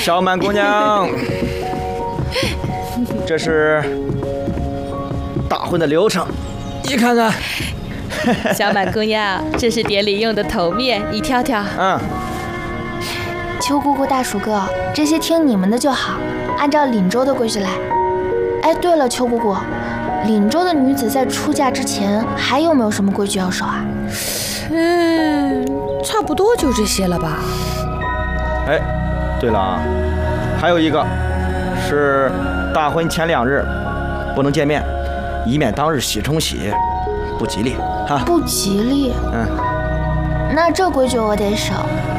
小满姑娘，这是大婚的流程，你看看。 小满姑娘，这是典礼用的头面，你挑挑。 秋姑姑、大叔哥，这些听你们的就好，按照廪州的规矩来。哎，对了，秋姑姑，廪州的女子在出嫁之前还有没有什么规矩要守啊？ 差不多就这些了吧。 哎，对了啊，还有一个是大婚前2日不能见面，以免当日喜冲喜，不吉利哈。 不吉利。 嗯， 那这规矩我得守。